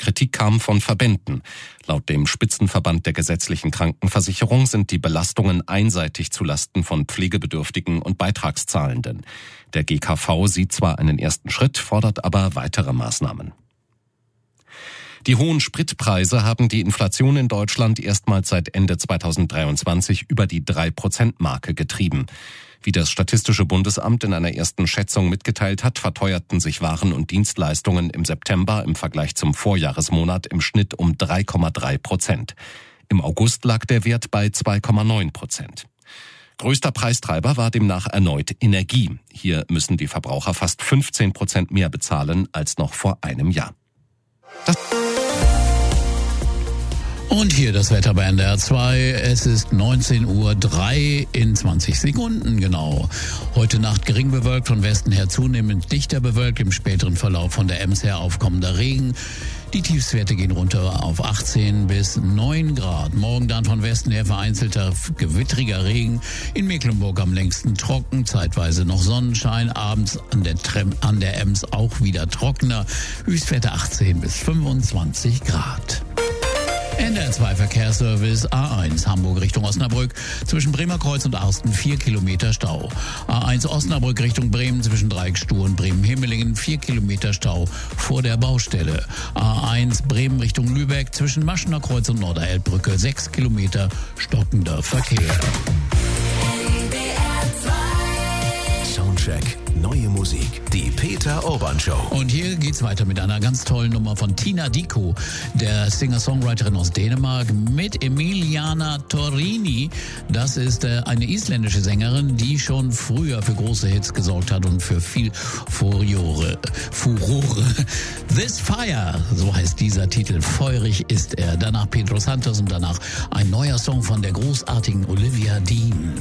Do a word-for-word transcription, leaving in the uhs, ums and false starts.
Kritik kam von Verbänden. Laut dem Spitzenverband der gesetzlichen Krankenversicherung sind die Belastungen einseitig zulasten von Pflegebedürftigen und Beitragszahlenden. Der G K V sieht zwar einen ersten Schritt, fordert aber weitere Maßnahmen. Die hohen Spritpreise haben die Inflation in Deutschland erstmals seit Ende zweitausenddreiundzwanzig über die drei Prozent Marke getrieben. Wie das Statistische Bundesamt in einer ersten Schätzung mitgeteilt hat, verteuerten sich Waren und Dienstleistungen im September im Vergleich zum Vorjahresmonat im Schnitt um drei Komma drei Prozent. Im August lag der Wert bei zwei Komma neun Prozent. Größter Preistreiber war demnach erneut Energie. Hier müssen die Verbraucher fast fünfzehn Prozent mehr bezahlen als noch vor einem Jahr. Das Und hier das Wetter bei N D R zwei. Es ist neunzehn Uhr drei in zwanzig Sekunden genau. Heute Nacht gering bewölkt, von Westen her zunehmend dichter bewölkt, im späteren Verlauf von der Ems her aufkommender Regen. Die Tiefstwerte gehen runter auf achtzehn bis neun Grad. Morgen dann von Westen her vereinzelter gewittriger Regen. In Mecklenburg am längsten trocken, zeitweise noch Sonnenschein. Abends an der, Trem, an der Ems auch wieder trockener. Höchstwerte achtzehn bis fünfundzwanzig Grad. N D R zwei Verkehrsservice A eins Hamburg Richtung Osnabrück. Zwischen Bremerkreuz und Arsten vier Kilometer Stau. A eins Osnabrück Richtung Bremen zwischen Dreiecksstuhl und Bremen-Himmelingen vier Kilometer Stau vor der Baustelle. A eins Bremen Richtung Lübeck zwischen Maschener Kreuz und Norderelbbrücke sechs Kilometer stockender Verkehr. Soundcheck. Neue Musik. Die Peter Urban Show. Und hier geht's weiter mit einer ganz tollen Nummer von Tina Dicko, der Singer-Songwriterin aus Dänemark, mit Emiliana Torrini. Das ist äh, eine isländische Sängerin, die schon früher für große Hits gesorgt hat und für viel Furore. Furore. This Fire, so heißt dieser Titel. Feurig ist er. Danach Pedro Santos und danach ein neuer Song von der großartigen Olivia Dean.